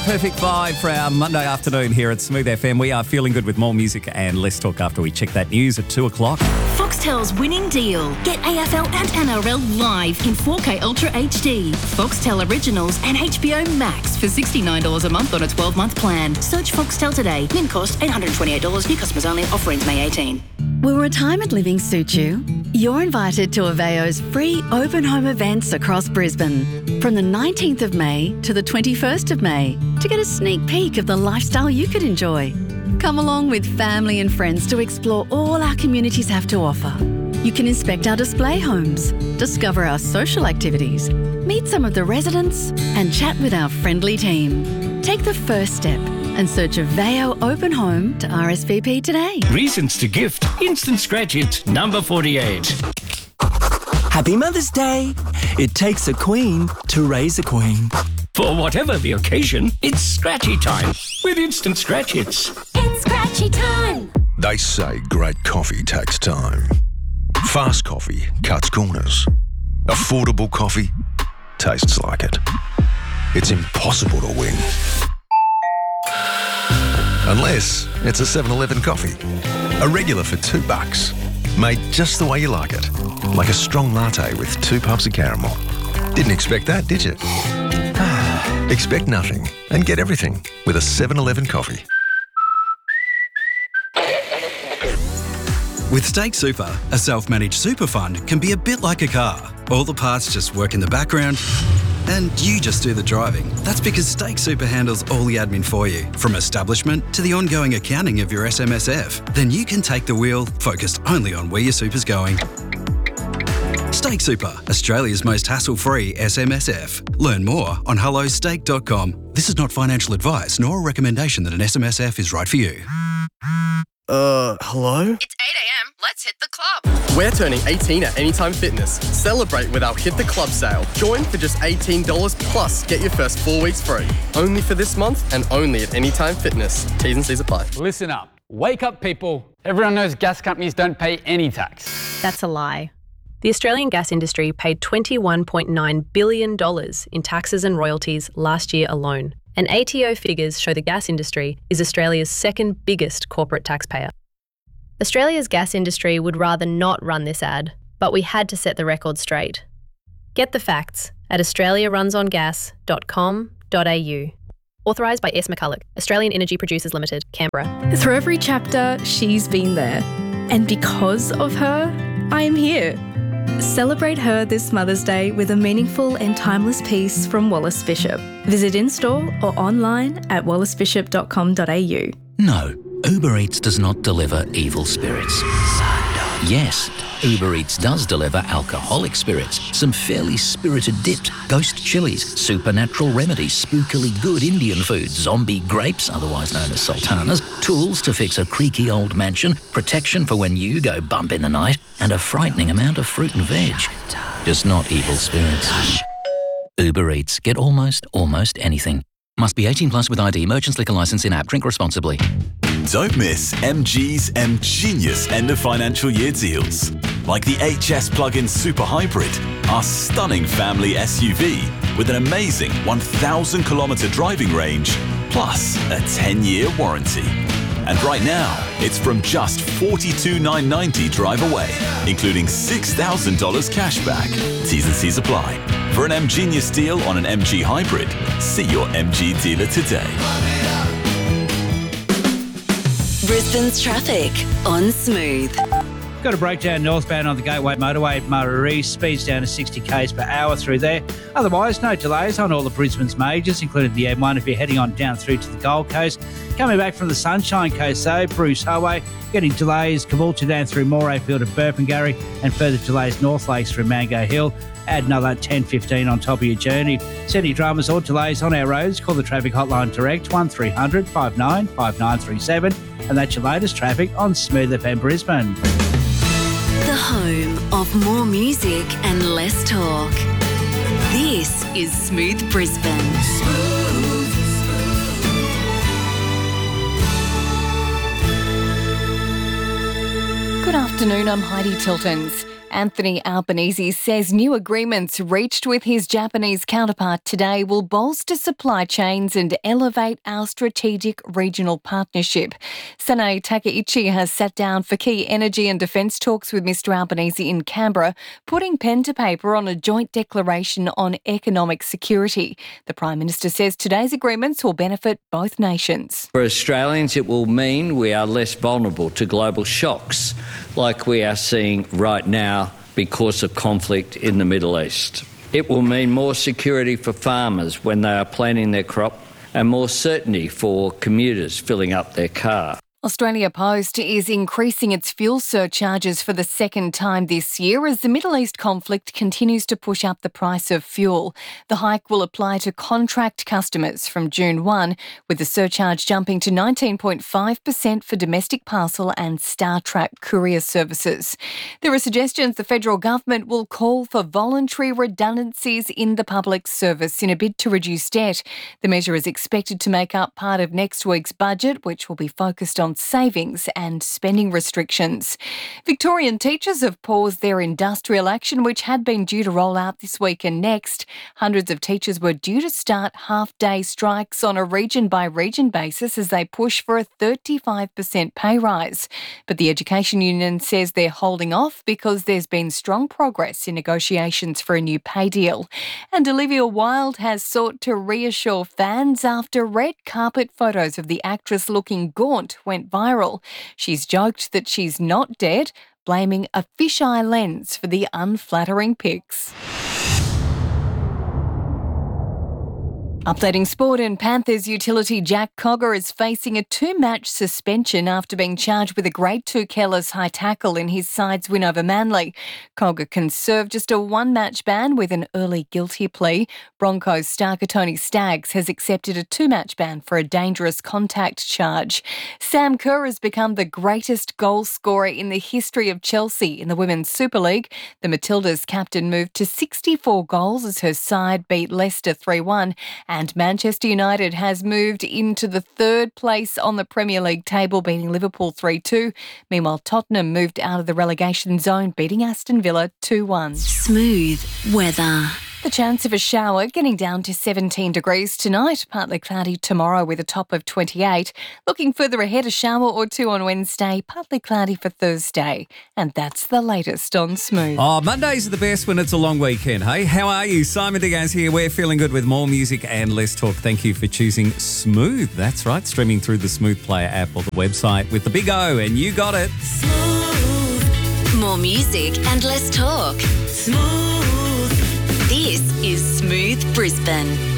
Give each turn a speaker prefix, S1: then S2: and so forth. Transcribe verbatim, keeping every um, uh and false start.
S1: perfect vibe for our Monday afternoon here at Smooth F M. We are feeling good with more music and Let's Talk after we check that news at two o'clock.
S2: Foxtel's winning deal. Get A F L and N R L live in four K Ultra H D. Foxtel Originals and H B O Max for sixty-nine dollars a month on a twelve-month plan. Search Foxtel today. Min cost eight hundred twenty-eight dollars. New customers only. Offer ends May eighteenth.
S3: Will retirement living suit you? You're invited to Aveo's free open home events across Brisbane from the nineteenth of May to the twenty-first of May to get a sneak peek of the lifestyle you could enjoy. Come along with family and friends to explore all our communities have to offer. You can inspect our display homes, discover our social activities, meet some of the residents and chat with our friendly team. Take the first step and search Aveo Open Home to R S V P today.
S4: Reasons to gift. Instant Scratch It, number forty-eight.
S5: Happy Mother's Day. It takes a queen to raise a queen.
S4: For whatever the occasion, it's Scratchy time with Instant Scratch Its.
S2: It's Scratchy time.
S6: They say great coffee takes time. Fast coffee cuts corners. Affordable coffee tastes like it. It's impossible to win. Unless it's a seven eleven coffee. A regular for two bucks. Made just the way you like it. Like a strong latte with two puffs of caramel. Didn't expect that, did you? Expect nothing and get everything with a seven eleven coffee.
S7: With Stake Super, a self-managed super fund can be a bit like a car. All the parts just work in the background and you just do the driving. That's because Stake Super handles all the admin for you, from establishment to the ongoing accounting of your S M S F. Then you can take the wheel, focused only on where your super's going. Stake Super, Australia's most hassle-free S M S F. Learn more on hello stake dot com. This is not financial advice nor a recommendation that an S M S F is right for you.
S8: Uh, hello?
S9: It's eight a.m. Let's hit the club.
S8: We're turning eighteen at Anytime Fitness. Celebrate with our Hit the Club sale. Join for just eighteen dollars plus get your first four weeks free. Only for this month and only at Anytime Fitness. T's and C's apply.
S10: Listen up. Wake up, people. Everyone knows gas companies don't pay any tax.
S11: That's a lie. The Australian gas industry paid twenty-one point nine billion dollars in taxes and royalties last year alone. And A T O figures show the gas industry is Australia's second biggest corporate taxpayer. Australia's gas industry would rather not run this ad, but we had to set the record straight. Get the facts at australia runs on gas dot com dot a u. Authorised by S. McCulloch, Australian Energy Producers Limited, Canberra.
S12: Through every chapter, she's been there. And because of her, I am here. Celebrate her this Mother's Day with a meaningful and timeless piece from Wallace Bishop. Visit in-store or online at wallace bishop dot com dot a u.
S13: No, Uber Eats does not deliver evil spirits. Yes, Uber Eats does deliver alcoholic spirits, some fairly spirited dipped, ghost chilies, supernatural remedies, spookily good Indian food, zombie grapes, otherwise known as sultanas, tools to fix a creaky old mansion, protection for when you go bump in the night, and a frightening amount of fruit and veg. Just not evil spirits. Uber Eats. Get almost, almost anything. Must be eighteen plus with I D. Merchants Liquor Licence in app. Drink responsibly.
S14: Don't miss M G's M Genius end of financial year deals. Like the H S plug-in Super Hybrid, our stunning family S U V with an amazing one thousand kilometre driving range, plus a ten-year warranty. And right now, it's from just forty-two thousand nine hundred ninety dollars drive away, including six thousand dollars cash back. T's and C's apply. For an M Genius deal on an M G Hybrid, see your M G dealer today.
S3: Brisbane's traffic on Smooth.
S15: Got a breakdown northbound on the Gateway Motorway at Murray East, speeds down to sixty k's per hour through there. Otherwise, no delays on all of Brisbane's majors, including the M one if you're heading on down through to the Gold Coast. Coming back from the Sunshine Coast though, Bruce Highway, getting delays, Caboolture down through Morayfield to Burpengary, and further delays North Lakes through Mango Hill. Add another ten fifteen on top of your journey. See any dramas or delays on our roads, call the traffic hotline direct one three hundred five nine five nine three seven, and that's your latest traffic on Smooth F M Brisbane.
S3: The home of more music and less talk. This is Smooth Brisbane. Smooth, smooth.
S16: Good afternoon, I'm Heidi Tiltons. Anthony Albanese says new agreements reached with his Japanese counterpart today will bolster supply chains and elevate our strategic regional partnership. Sanae Takaichi has sat down for key energy and defence talks with Mr Albanese in Canberra, putting pen to paper on a joint declaration on economic security. The Prime Minister says today's agreements will benefit both nations.
S17: For Australians, it will mean we are less vulnerable to global shocks like we are seeing right now because of conflict in the Middle East. It will mean more security for farmers when they are planting their crop and more certainty for commuters filling up their car.
S16: Australia Post is increasing its fuel surcharges for the second time this year as the Middle East conflict continues to push up the price of fuel. The hike will apply to contract customers from June first, with the surcharge jumping to nineteen point five percent for domestic parcel and StarTrack courier services. There are suggestions the federal government will call for voluntary redundancies in the public service in a bid to reduce debt. The measure is expected to make up part of next week's budget, which will be focused on savings and spending restrictions. Victorian teachers have paused their industrial action, which had been due to roll out this week and next. Hundreds of teachers were due to start half-day strikes on a region-by-region basis as they push for a thirty-five percent pay rise. But the Education Union says they're holding off because there's been strong progress in negotiations for a new pay deal. And Olivia Wilde has sought to reassure fans after red carpet photos of the actress looking gaunt went viral. She's joked that she's not dead, blaming a fisheye lens for the unflattering pics. Updating sport, and Panthers utility Jack Cogger is facing a two-match suspension after being charged with a Grade two careless high tackle in his side's win over Manly. Cogger can serve just a one-match ban with an early guilty plea. Broncos starker Tony Staggs has accepted a two-match ban for a dangerous contact charge. Sam Kerr has become the greatest goal scorer in the history of Chelsea in the Women's Super League. The Matildas captain moved to sixty-four goals as her side beat Leicester three one. And Manchester United has moved into the third place on the Premier League table, beating Liverpool three two. Meanwhile, Tottenham moved out of the relegation zone, beating Aston Villa two one.
S3: Smooth weather.
S16: The chance of a shower getting down to seventeen degrees tonight, partly cloudy tomorrow with a top of twenty-eight. Looking further ahead, a shower or two on Wednesday, partly cloudy for Thursday. And that's the latest on Smooth.
S1: Oh, Mondays are the best when it's a long weekend, hey? How are you? Simon Diaz here. We're feeling good with more music and less talk. Thank you for choosing Smooth. That's right, streaming through the Smooth Player app or the website with the big O, and you got it.
S3: Smooth. More music and less talk. Smooth. This is Smooth Brisbane.